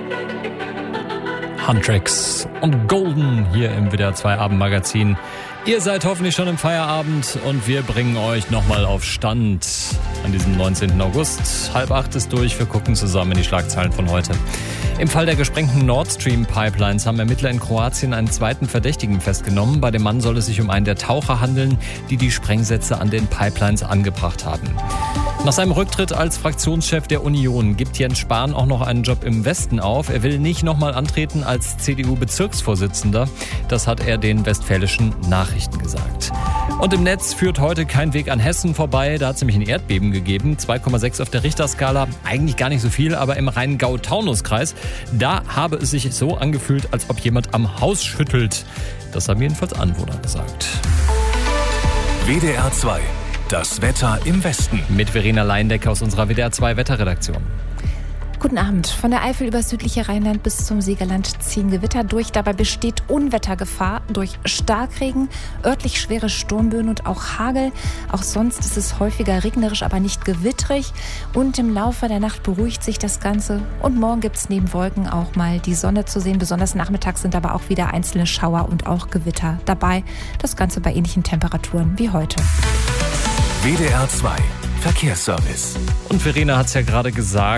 Huntrix und Golden hier im WDR 2 Abendmagazin. Ihr seid hoffentlich schon im Feierabend und wir bringen euch nochmal auf Stand an diesem 19. August. 7:30 ist durch, wir gucken zusammen in die Schlagzeilen von heute. Im Fall der gesprengten Nord Stream Pipelines haben Ermittler in Kroatien einen zweiten Verdächtigen festgenommen. Bei dem Mann soll es sich um einen der Taucher handeln, die die Sprengsätze an den Pipelines angebracht haben. Nach seinem Rücktritt als Fraktionschef der Union gibt Jens Spahn auch noch einen Job im Westen auf. Er will nicht nochmal antreten als CDU-Bezirksvorsitzender. Das hat er den Westfälischen Nachrichten gesagt. Und im Netz führt heute kein Weg an Hessen vorbei. Da hat es nämlich ein Erdbeben gegeben. 2,6 auf der Richterskala. Eigentlich gar nicht so viel, aber im Rheingau-Taunus-Kreis, da habe es sich so angefühlt, als ob jemand am Haus schüttelt. Das haben jedenfalls Anwohner gesagt. WDR 2. Das Wetter im Westen. Mit Verena Leindecker aus unserer WDR 2 Wetterredaktion. Guten Abend. Von der Eifel über das südliche Rheinland bis zum Siegerland ziehen Gewitter durch. Dabei besteht Unwettergefahr durch Starkregen, örtlich schwere Sturmböen und auch Hagel. Auch sonst ist es häufiger regnerisch, aber nicht gewittrig. Und im Laufe der Nacht beruhigt sich das Ganze. Und morgen gibt es neben Wolken auch mal die Sonne zu sehen. Besonders nachmittags sind aber auch wieder einzelne Schauer und auch Gewitter dabei. Das Ganze bei ähnlichen Temperaturen wie heute. WDR 2 Verkehrsservice. Und Verena hat es ja gerade gesagt.